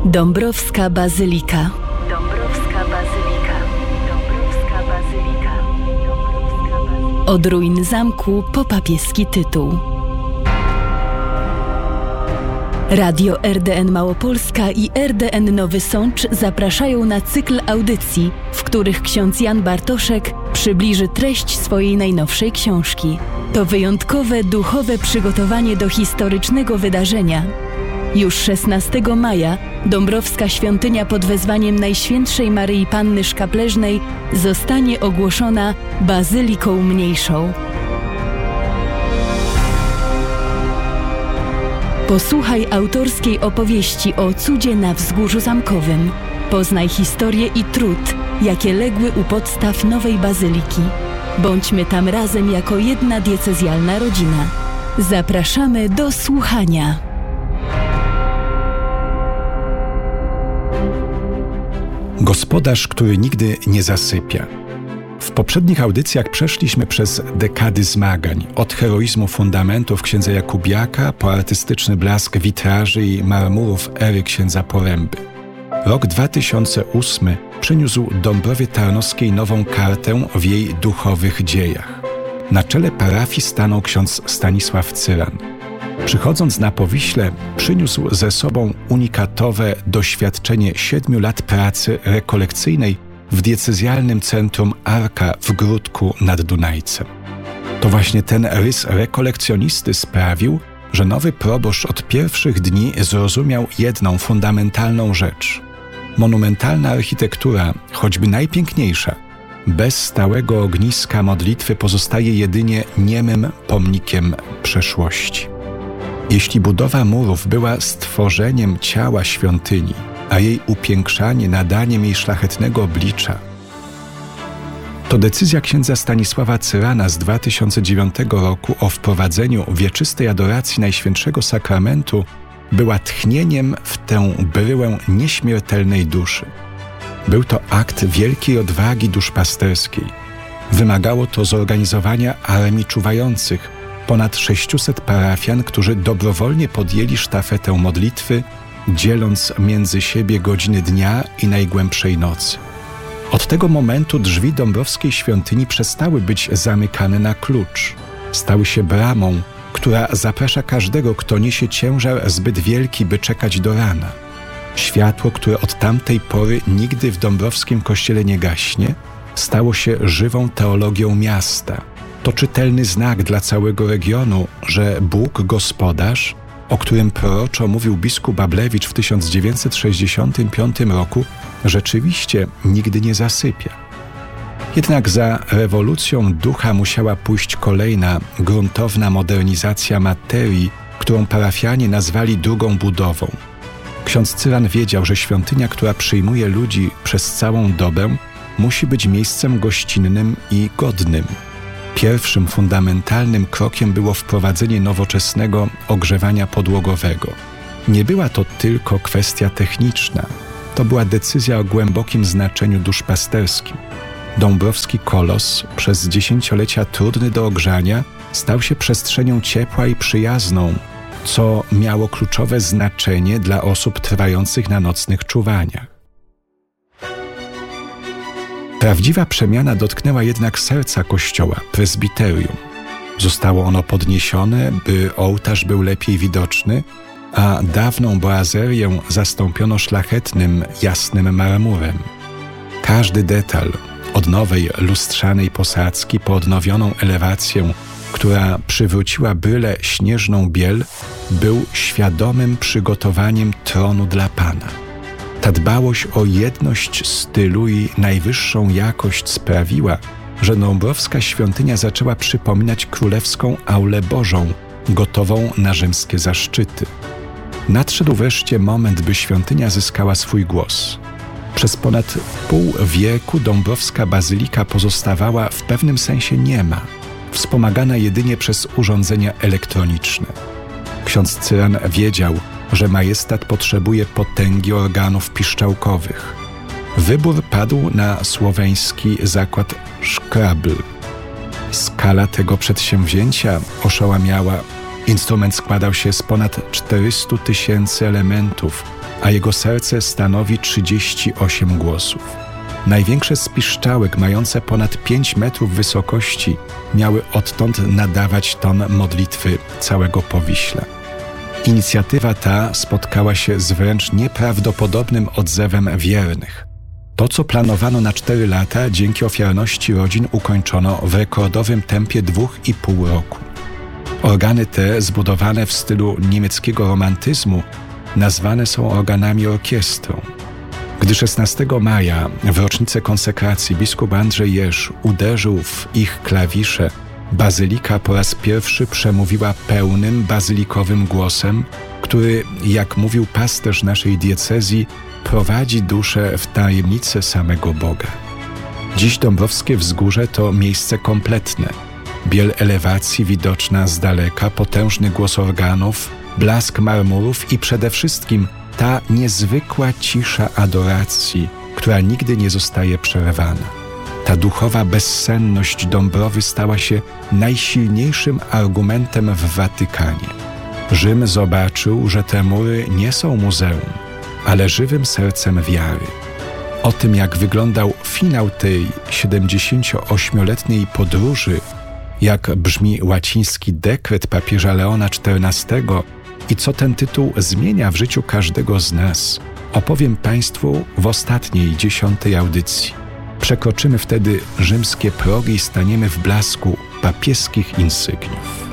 Dąbrowska Bazylika. Od ruin zamku po papieski tytuł. Radio RDN Małopolska i RDN Nowy Sącz zapraszają na cykl audycji, w których ksiądz Jan Bartoszek przybliży treść swojej najnowszej książki. To wyjątkowe, duchowe przygotowanie do historycznego wydarzenia. Już 16 maja Dąbrowska Świątynia pod wezwaniem Najświętszej Maryi Panny Szkapleżnej zostanie ogłoszona Bazyliką Mniejszą. Posłuchaj autorskiej opowieści o cudzie na Wzgórzu Zamkowym. Poznaj historię i trud, jakie legły u podstaw nowej bazyliki. Bądźmy tam razem jako jedna diecezjalna rodzina. Zapraszamy do słuchania. Gospodarz, który nigdy nie zasypia. W poprzednich audycjach przeszliśmy przez dekady zmagań, od heroizmu fundamentów księdza Jakubiaka po artystyczny blask witraży i marmurów ery księdza Poręby. Rok 2008 przyniósł Dąbrowie Tarnowskiej nową kartę w jej duchowych dziejach. Na czele parafii stanął ksiądz Stanisław Cyran. Przychodząc na Powiśle, przyniósł ze sobą unikatowe doświadczenie 7 lat pracy rekolekcyjnej w diecezjalnym centrum Arka w Gródku nad Dunajcem. To właśnie ten rys rekolekcjonisty sprawił, że nowy proboszcz od pierwszych dni zrozumiał jedną fundamentalną rzecz. Monumentalna architektura, choćby najpiękniejsza, bez stałego ogniska modlitwy pozostaje jedynie niemym pomnikiem przeszłości. Jeśli budowa murów była stworzeniem ciała świątyni, a jej upiększanie nadaniem jej szlachetnego oblicza, to decyzja księdza Stanisława Cyrana z 2009 roku o wprowadzeniu wieczystej adoracji Najświętszego Sakramentu była tchnieniem w tę bryłę nieśmiertelnej duszy. Był to akt wielkiej odwagi duszpasterskiej. Wymagało to zorganizowania armii czuwających, ponad 600 parafian, którzy dobrowolnie podjęli sztafetę modlitwy, dzieląc między siebie godziny dnia i najgłębszej nocy. Od tego momentu drzwi Dąbrowskiej Świątyni przestały być zamykane na klucz. Stały się bramą, która zaprasza każdego, kto niesie ciężar zbyt wielki, by czekać do rana. Światło, które od tamtej pory nigdy w dąbrowskim kościele nie gaśnie, stało się żywą teologią miasta. To czytelny znak dla całego regionu, że Bóg Gospodarz, o którym proroczo mówił biskup Bablewicz w 1965 roku, rzeczywiście nigdy nie zasypia. Jednak za rewolucją ducha musiała pójść kolejna, gruntowna modernizacja materii, którą parafianie nazwali drugą budową. Ksiądz Cyran wiedział, że świątynia, która przyjmuje ludzi przez całą dobę, musi być miejscem gościnnym i godnym. Pierwszym fundamentalnym krokiem było wprowadzenie nowoczesnego ogrzewania podłogowego. Nie była to tylko kwestia techniczna, to była decyzja o głębokim znaczeniu duszpasterskim. Dąbrowski kolos, przez dziesięciolecia trudny do ogrzania, stał się przestrzenią ciepła i przyjazną, co miało kluczowe znaczenie dla osób trwających na nocnych czuwaniach. Prawdziwa przemiana dotknęła jednak serca kościoła, prezbiterium. Zostało ono podniesione, by ołtarz był lepiej widoczny, a dawną boazerię zastąpiono szlachetnym, jasnym marmurem. Każdy detal, od nowej lustrzanej posadzki po odnowioną elewację, która przywróciła brylę śnieżną biel, był świadomym przygotowaniem tronu dla Pana. Ta dbałość o jedność stylu i najwyższą jakość sprawiła, że Dąbrowska Świątynia zaczęła przypominać królewską aulę Bożą, gotową na rzymskie zaszczyty. Nadszedł wreszcie moment, by świątynia zyskała swój głos. Przez ponad pół wieku Dąbrowska Bazylika pozostawała w pewnym sensie niema, wspomagana jedynie przez urządzenia elektroniczne. Ksiądz Cyran wiedział, że majestat potrzebuje potęgi organów piszczałkowych. Wybór padł na słoweński zakład Szkrabl. Skala tego przedsięwzięcia oszałamiała. Instrument składał się z ponad 400 000 elementów, a jego serce stanowi 38 głosów. Największe z piszczałek, mające ponad 5 metrów wysokości, miały odtąd nadawać ton modlitwy całego Powiśla. Inicjatywa ta spotkała się z wręcz nieprawdopodobnym odzewem wiernych. To, co planowano na 4 lata, dzięki ofiarności rodzin ukończono w rekordowym tempie 2,5 roku. Organy te, zbudowane w stylu niemieckiego romantyzmu, nazwane są organami orkiestrą. Gdy 16 maja, w rocznicę konsekracji, biskup Andrzej Jerz uderzył w ich klawisze, bazylika po raz pierwszy przemówiła pełnym, bazylikowym głosem, który, jak mówił pasterz naszej diecezji, prowadzi duszę w tajemnicę samego Boga. Dziś Dąbrowskie Wzgórze to miejsce kompletne. Biel elewacji widoczna z daleka, potężny głos organów, blask marmurów i przede wszystkim ta niezwykła cisza adoracji, która nigdy nie zostaje przerwana. Ta duchowa bezsenność Dąbrowy stała się najsilniejszym argumentem w Watykanie. Rzym zobaczył, że te mury nie są muzeum, ale żywym sercem wiary. O tym, jak wyglądał finał tej 78-letniej podróży, jak brzmi łaciński dekret papieża Leona XIV i co ten tytuł zmienia w życiu każdego z nas, opowiem Państwu w ostatniej 10. audycji. Przekroczymy wtedy rzymskie progi i staniemy w blasku papieskich insygniów.